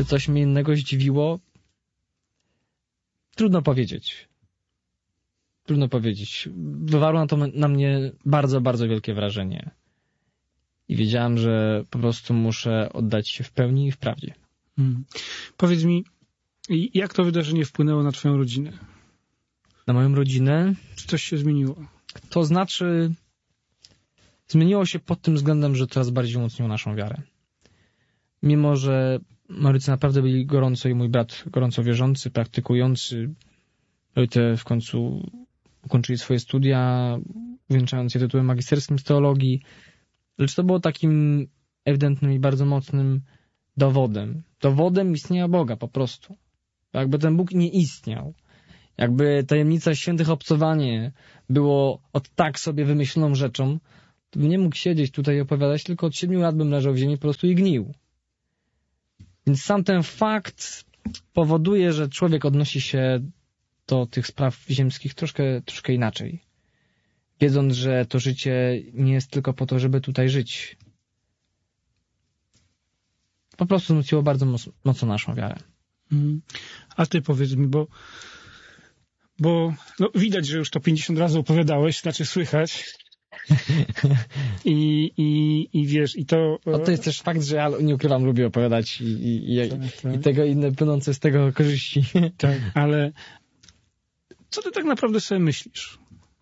Czy coś mnie innego zdziwiło? Trudno powiedzieć. Trudno powiedzieć. Wywarło na mnie bardzo, bardzo wielkie wrażenie. I wiedziałem, że po prostu muszę oddać się w pełni i w prawdzie. Powiedz mi, jak to wydarzenie wpłynęło na twoją rodzinę? Na moją rodzinę? Czy coś się zmieniło? To znaczy, zmieniło się pod tym względem, że coraz bardziej umocniło naszą wiarę. Mimo że moi rodzice naprawdę byli gorąco i mój brat gorąco wierzący, praktykujący, rodzice w końcu ukończyli swoje studia, uwieńczając je tytułem magisterskim z teologii, lecz to było takim ewidentnym i bardzo mocnym dowodem istnienia Boga po prostu. Jakby ten Bóg nie istniał. Jakby tajemnica świętych obcowanie było od tak sobie wymyśloną rzeczą, to bym nie mógł siedzieć tutaj i opowiadać, tylko od 7 lat bym leżał w ziemi po prostu i gnił. Więc sam ten fakt powoduje, że człowiek odnosi się do tych spraw ziemskich troszkę inaczej. Wiedząc, że to życie nie jest tylko po to, żeby tutaj żyć. Po prostu wzmocniło bardzo mocno naszą wiarę. A ty powiedz mi, bo no, widać, że już to 50 razy opowiadałeś, znaczy słychać. I wiesz, i to... To jest też fakt, że ja nie ukrywam, lubię opowiadać i tego inne płynące z tego korzyści. Tak, ale co ty tak naprawdę sobie myślisz?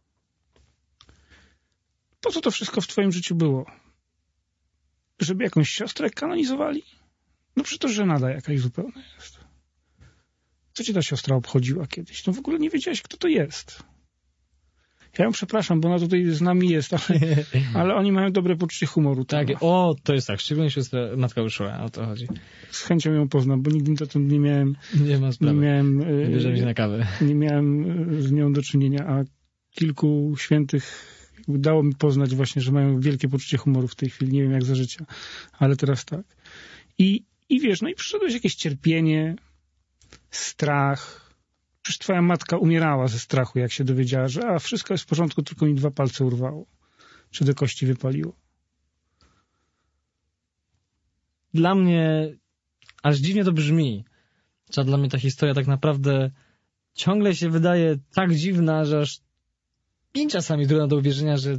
Po co to wszystko w twoim życiu było? Żeby jakąś siostrę kanonizowali? No przecież to żenada jakaś zupełna jest. Co cię ta siostra obchodziła kiedyś? No w ogóle nie wiedziałeś, kto to jest. Ja ją przepraszam, bo ona tutaj z nami jest, ale oni mają dobre poczucie humoru. Tak, to jest tak, szczególnie siostra Matka Urszula, o to chodzi. Z chęcią ją poznam, bo nigdy dotąd nie miałem... Nie ma sprawy. Nie bierzemy się na kawę. Nie miałem z nią do czynienia, a kilku świętych udało mi poznać właśnie, że mają wielkie poczucie humoru w tej chwili. Nie wiem jak za życia, ale teraz tak. I wiesz, no i przyszedłeś jakieś cierpienie, strach. Przecież twoja matka umierała ze strachu, jak się dowiedziała, że wszystko jest w porządku, tylko mi 2 palce urwało. Czy do kości wypaliło. Dla mnie aż dziwnie to brzmi. Dla mnie ta historia tak naprawdę ciągle się wydaje tak dziwna, że aż czasami trudno do uwierzenia, że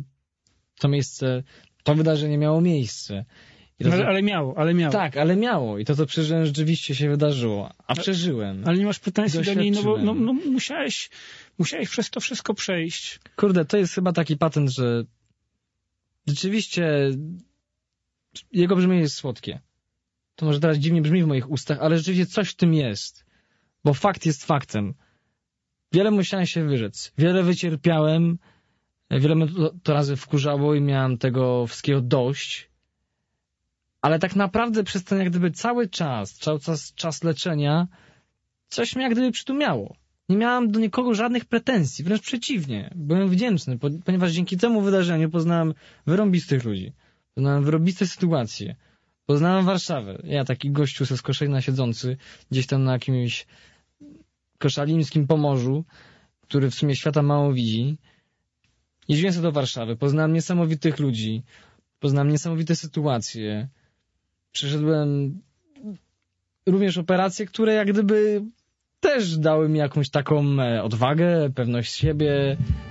to wydarzenie miało miejsce. Ale miało. Tak, ale miało. I to, co przeżyłem, rzeczywiście się wydarzyło. A przeżyłem. Ale nie masz pretensji do niej, no bo musiałeś przez to wszystko przejść. Kurde, to jest chyba taki patent, że rzeczywiście jego brzmienie jest słodkie. To może teraz dziwnie brzmi w moich ustach, ale rzeczywiście coś w tym jest. Bo fakt jest faktem. Wiele musiałem się wyrzec. Wiele wycierpiałem. Wiele mnie to razy wkurzało i miałem tego wszystkiego dość. Ale tak naprawdę przez ten jak gdyby cały czas leczenia coś mnie jak gdyby przytłumiało. Nie miałem do nikogo żadnych pretensji, wręcz przeciwnie. Byłem wdzięczny, ponieważ dzięki temu wydarzeniu poznałem wyrąbistych ludzi. Poznałem wyrąbiste sytuacje. Poznałem Warszawę. Ja taki gościu ze Skoszalina siedzący gdzieś tam na jakimś koszalimskim Pomorzu, który w sumie świata mało widzi. Jeździłem sobie do Warszawy, poznałem niesamowitych ludzi, poznałem niesamowite sytuacje. Przeszedłem również operacje, które jak gdyby też dały mi jakąś taką odwagę, pewność siebie,